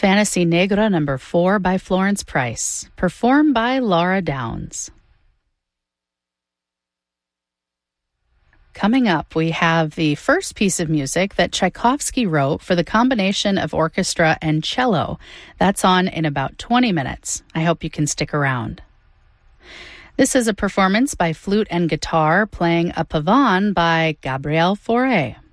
Fantasy Negra number 4 by Florence Price, performed by Laura Downs. Coming up, we have the first piece of music that Tchaikovsky wrote for the combination of orchestra and cello. That's on in about 20 minutes. I hope you can stick around. This is a performance by flute and guitar playing a pavane by Gabriel Fauré.